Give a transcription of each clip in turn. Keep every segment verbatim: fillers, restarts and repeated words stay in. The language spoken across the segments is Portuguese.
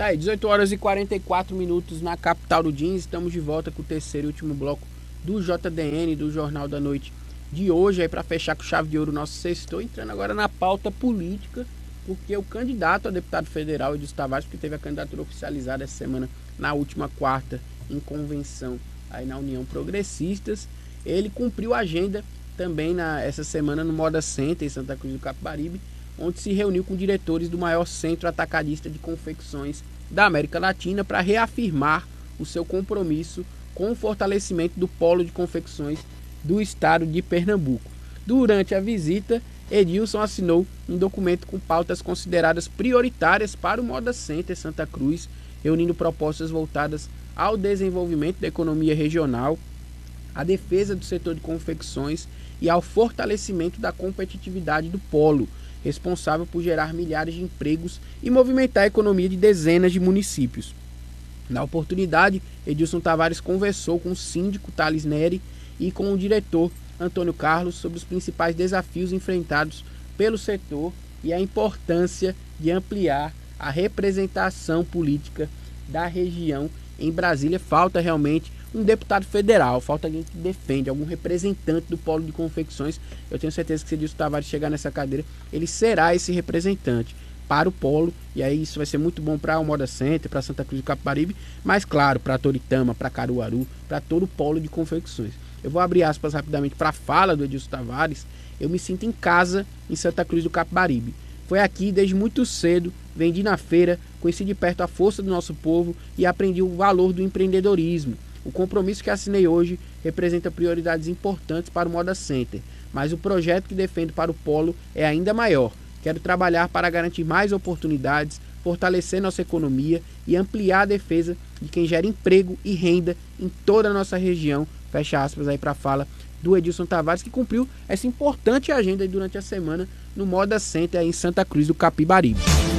Tá aí, dezoito horas e quarenta e quatro minutos na capital do Jeans. Estamos de volta com o terceiro e último bloco do J D N, do Jornal da Noite de hoje, aí para fechar com chave de ouro o nosso sextou, entrando agora na pauta política, porque o candidato a deputado federal, Edilson Tavares, que teve a candidatura oficializada essa semana, na última quarta, em convenção aí na União Progressistas, ele cumpriu a agenda também na, essa semana no Moda Center, em Santa Cruz do Capibaribe, onde se reuniu com diretores do maior centro atacadista de confecções da América Latina para reafirmar o seu compromisso com o fortalecimento do polo de confecções do estado de Pernambuco. Durante a visita, Edilson assinou um documento com pautas consideradas prioritárias para o Moda Center Santa Cruz, reunindo propostas voltadas ao desenvolvimento da economia regional, à defesa do setor de confecções e ao fortalecimento da competitividade do polo, responsável por gerar milhares de empregos e movimentar a economia de dezenas de municípios. Na oportunidade, Edilson Tavares conversou com o síndico Thales Neri e com o diretor Antônio Carlos sobre os principais desafios enfrentados pelo setor e a importância de ampliar a representação política da região em Brasília. Falta realmente um deputado federal, falta alguém que defende, algum representante do polo de confecções. Eu tenho certeza que se Edilson Tavares chegar nessa cadeira, ele será esse representante para o polo, e aí isso vai ser muito bom para o Moda Center, para Santa Cruz do Capibaribe, mas claro, para Toritama, para Caruaru, para todo o polo de confecções. Eu vou abrir aspas rapidamente para a fala do Edilson Tavares. Eu me sinto em casa em Santa Cruz do Capibaribe. Foi aqui desde muito cedo, vendi na feira, conheci de perto a força do nosso povo e aprendi o valor do empreendedorismo. O compromisso que assinei hoje representa prioridades importantes para o Moda Center, mas o projeto que defendo para o polo é ainda maior. Quero trabalhar para garantir mais oportunidades, fortalecer nossa economia e ampliar a defesa de quem gera emprego e renda em toda a nossa região. Fecha aspas aí para a fala do Edilson Tavares, que cumpriu essa importante agenda aí durante a semana no Moda Center aí em Santa Cruz do Capibaribe.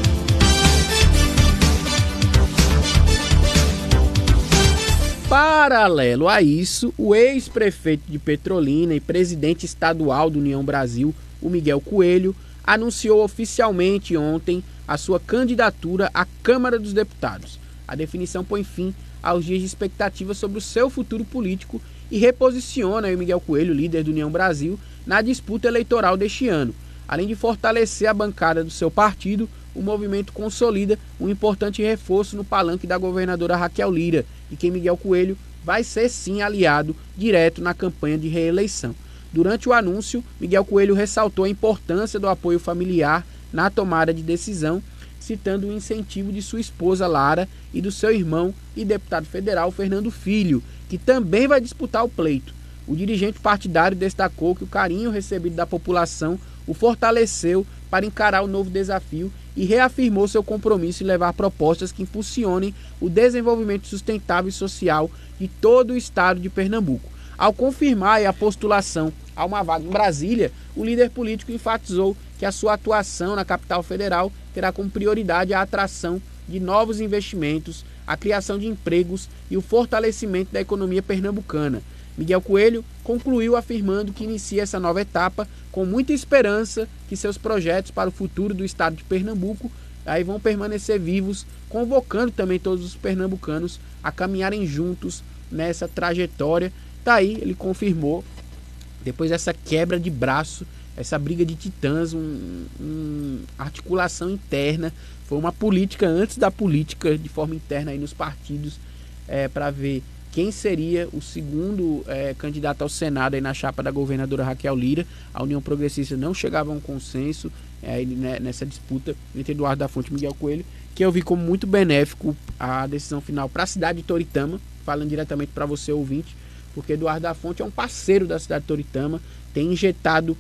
Paralelo a isso, o ex-prefeito de Petrolina e presidente estadual do União Brasil, o Miguel Coelho, anunciou oficialmente ontem a sua candidatura à Câmara dos Deputados. A definição põe fim aos dias de expectativa sobre o seu futuro político e reposiciona o Miguel Coelho, líder do União Brasil, na disputa eleitoral deste ano. Além de fortalecer a bancada do seu partido, o movimento consolida um importante reforço no palanque da governadora Raquel Lira, e que Miguel Coelho vai ser sim aliado direto na campanha de reeleição. Durante o anúncio, Miguel Coelho ressaltou a importância do apoio familiar na tomada de decisão, citando o incentivo de sua esposa Lara e do seu irmão e deputado federal Fernando Filho, que também vai disputar o pleito. O dirigente partidário destacou que o carinho recebido da população o fortaleceu para encarar o novo desafio e reafirmou seu compromisso em levar propostas que impulsionem o desenvolvimento sustentável e social de todo o estado de Pernambuco. Ao confirmar a postulação a uma vaga em Brasília, o líder político enfatizou que a sua atuação na capital federal terá como prioridade a atração de novos investimentos, a criação de empregos e o fortalecimento da economia pernambucana. Miguel Coelho concluiu afirmando que inicia essa nova etapa com muita esperança que seus projetos para o futuro do estado de Pernambuco aí vão permanecer vivos, convocando também todos os pernambucanos a caminharem juntos nessa trajetória. Daí ele confirmou, depois dessa quebra de braço, essa briga de titãs, uma um articulação interna, foi uma política antes da política de forma interna aí nos partidos, é, para ver quem seria o segundo é, candidato ao Senado aí na chapa da governadora Raquel Lira. A União Progressista não chegava a um consenso é, né, nessa disputa entre Eduardo da Fonte e Miguel Coelho, que eu vi como muito benéfico a decisão final para a cidade de Toritama, falando diretamente para você, ouvinte, porque Eduardo da Fonte é um parceiro da cidade de Toritama, tem injetado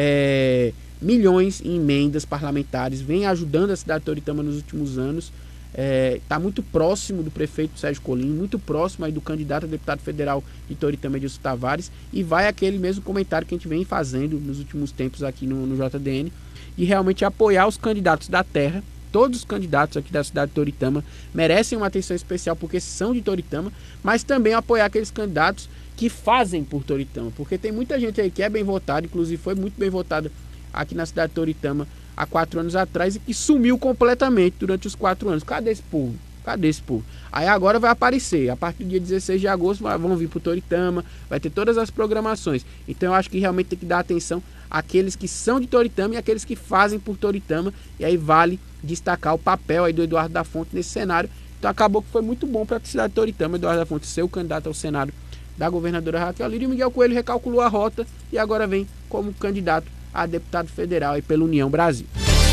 é, milhões em emendas parlamentares, vem ajudando a cidade de Toritama nos últimos anos, está é, muito próximo do prefeito Sérgio Colim, muito próximo aí do candidato a deputado federal de Toritama, Edilson Tavares, e vai aquele mesmo comentário que a gente vem fazendo nos últimos tempos aqui no, no J D N, de realmente apoiar os candidatos da terra. Todos os candidatos aqui da cidade de Toritama merecem uma atenção especial porque são de Toritama, mas também apoiar aqueles candidatos que fazem por Toritama, porque tem muita gente aí que é bem votada, inclusive foi muito bem votada aqui na cidade de Toritama há quatro anos atrás e que sumiu completamente durante os quatro anos. Cadê esse povo? Cadê esse povo? Aí agora vai aparecer, a partir do dia dezesseis de agosto vão vir para o Toritama, vai ter todas as programações. Então eu acho que realmente tem que dar atenção àqueles que são de Toritama e àqueles que fazem por Toritama. E aí vale destacar o papel aí do Eduardo da Fonte nesse cenário. Então acabou que foi muito bom para a cidade de Toritama, Eduardo da Fonte ser o candidato ao Senado da governadora Raquel Lira, e o Miguel Coelho recalculou a rota e agora vem como candidato a deputado federal aí pela União Brasil.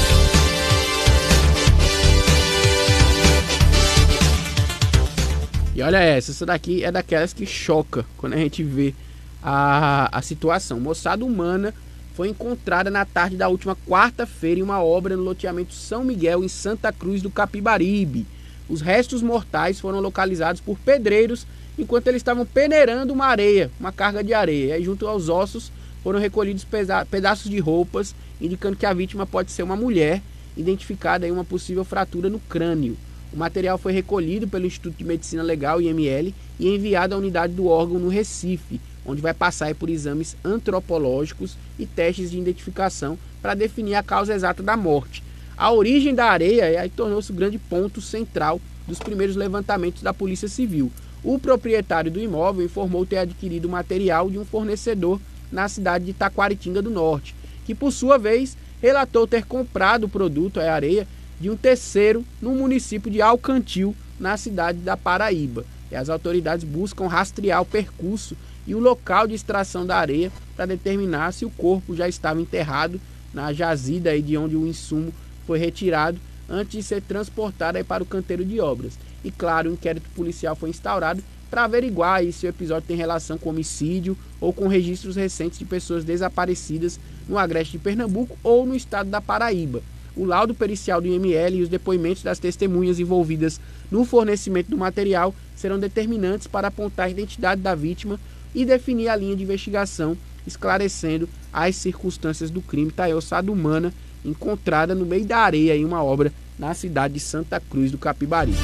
E olha essa, essa daqui é daquelas que choca quando a gente vê a, a situação. Moçada humana foi encontrada na tarde da última quarta-feira em uma obra no loteamento São Miguel, em Santa Cruz do Capibaribe. Os restos mortais foram localizados por pedreiros enquanto eles estavam peneirando uma areia, uma carga de areia. E aí, junto aos ossos, foram recolhidos pesa- pedaços de roupas, indicando que a vítima pode ser uma mulher, identificada aí uma possível fratura no crânio. O material foi recolhido pelo Instituto de Medicina Legal, I M L, e enviado à unidade do órgão no Recife, onde vai passar por exames antropológicos e testes de identificação para definir a causa exata da morte. A origem da areia aí tornou-se o grande ponto central dos primeiros levantamentos da Polícia Civil. O proprietário do imóvel informou ter adquirido o material de um fornecedor na cidade de Taquaritinga do Norte, que por sua vez relatou ter comprado o produto, a areia, de um terceiro no município de Alcantil, na cidade da Paraíba. E as autoridades buscam rastrear o percurso e o local de extração da areia para determinar se o corpo já estava enterrado na jazida aí de onde o insumo foi retirado antes de ser transportado aí para o canteiro de obras. E claro, o inquérito policial foi instaurado para averiguar aí se o episódio tem relação com homicídio ou com registros recentes de pessoas desaparecidas no agreste de Pernambuco ou no estado da Paraíba. O laudo pericial do I M L e os depoimentos das testemunhas envolvidas no fornecimento do material serão determinantes para apontar a identidade da vítima e definir a linha de investigação, esclarecendo as circunstâncias do crime. Tá aí a ossada humana encontrada no meio da areia em uma obra na cidade de Santa Cruz do Capibaribe.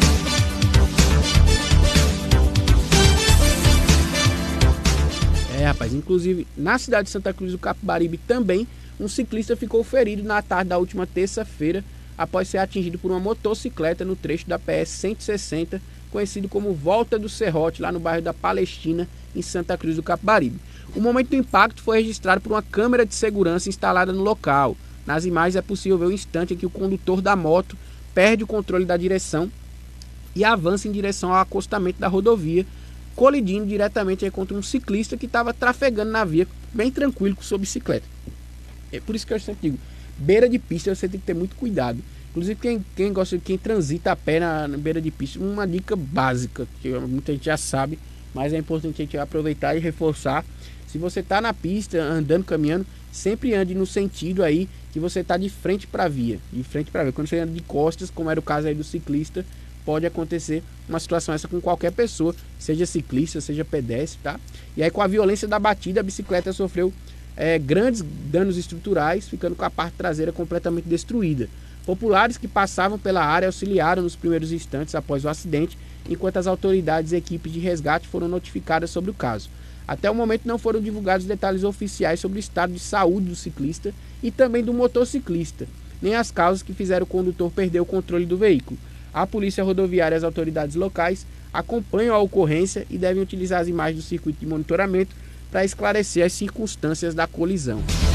É, rapaz, inclusive na cidade de Santa Cruz do Capibaribe também, um ciclista ficou ferido na tarde da última terça-feira após ser atingido por uma motocicleta no trecho da P S cento e sessenta, conhecido como Volta do Serrote, lá no bairro da Palestina, em Santa Cruz do Capibaribe. O momento do impacto foi registrado por uma câmera de segurança instalada no local. Nas imagens é possível ver o instante em que o condutor da moto perde o controle da direção e avança em direção ao acostamento da rodovia, colidindo diretamente contra um ciclista que estava trafegando na via, bem tranquilo com sua bicicleta. É por isso que eu sempre digo, beira de pista você tem que ter muito cuidado. Inclusive quem, quem gosta, quem transita a pé na, na beira de pista, uma dica básica, que muita gente já sabe, mas é importante a gente aproveitar e reforçar. Se você está na pista, andando, caminhando, sempre ande no sentido aí que você está de frente para a via, de frente para a via. Quando você anda de costas, como era o caso aí do ciclista, pode acontecer uma situação essa com qualquer pessoa, seja ciclista, seja pedestre, tá? E aí com a violência da batida, a bicicleta sofreu é, grandes danos estruturais, ficando com a parte traseira completamente destruída. Populares que passavam pela área auxiliaram nos primeiros instantes após o acidente, enquanto as autoridades e equipes de resgate foram notificadas sobre o caso. Até o momento não foram divulgados detalhes oficiais sobre o estado de saúde do ciclista e também do motociclista, nem as causas que fizeram o condutor perder o controle do veículo. A Polícia Rodoviária e as autoridades locais acompanham a ocorrência e devem utilizar as imagens do circuito de monitoramento para esclarecer as circunstâncias da colisão.